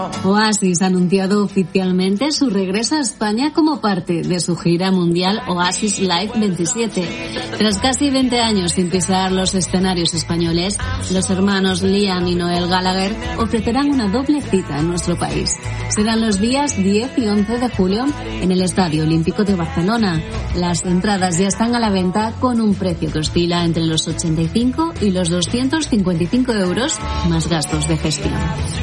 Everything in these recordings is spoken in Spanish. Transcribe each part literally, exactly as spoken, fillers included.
Oasis ha anunciado oficialmente su regreso a España como parte de su gira mundial Oasis Live veintisiete. Tras casi veinte años sin pisar los escenarios españoles, los hermanos Liam y Noel Gallagher ofrecerán una doble cita en nuestro país. Serán los días diez y once de julio en el Estadio Olímpico de Barcelona. Las entradas ya están a la venta con un precio que oscila entre los ochenta y cinco y los doscientos cincuenta y cinco euros más gastos de gestión.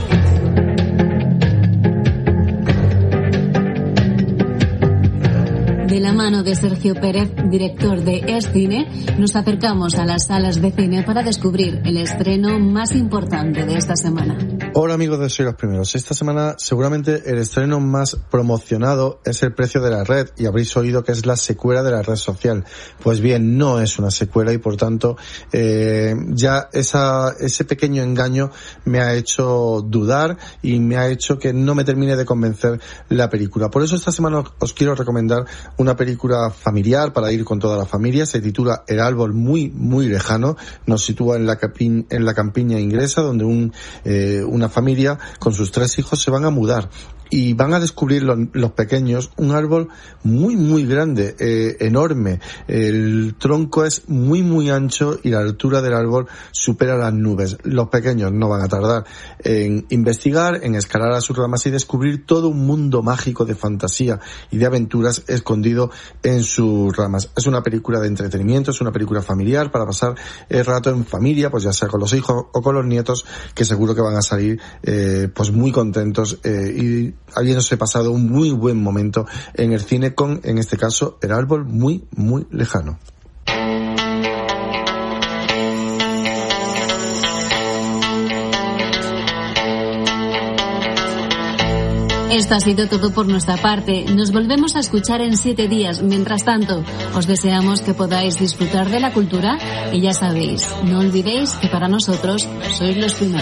De la mano de Sergio Pérez, director de Es Cine, nos acercamos a las salas de cine para descubrir el estreno más importante de esta semana. Hola amigos de Soy los Primeros. Esta semana seguramente el estreno más promocionado es El Precio de la Red, y habréis oído que es la secuela de la red social. Pues bien, no es una secuela y por tanto eh, ya esa, ese pequeño engaño me ha hecho dudar y me ha hecho que no me termine de convencer la película. Por eso esta semana os quiero recomendar una película familiar para ir con toda la familia. Se titula El árbol muy, muy lejano. Nos sitúa en la, capin, en la campiña inglesa, donde un, eh, una familia con sus tres hijos se van a mudar. Y van a descubrir los, los pequeños un árbol muy, muy grande, eh, enorme. El tronco es muy, muy ancho y la altura del árbol supera las nubes. Los pequeños no van a tardar en investigar, en escalar a sus ramas y descubrir todo un mundo mágico de fantasía y de aventuras escondido en sus ramas. Es una película de entretenimiento, es una película familiar para pasar el rato en familia, pues ya sea con los hijos o con los nietos, que seguro que van a salir eh, pues muy contentos eh, y habiéndose pasado un muy buen momento en el cine con, en este caso, El árbol muy, muy lejano. Esto ha sido todo por nuestra parte. Nos volvemos a escuchar en siete días. Mientras tanto, os deseamos que podáis disfrutar de la cultura y ya sabéis, no olvidéis que para nosotros sois los primeros.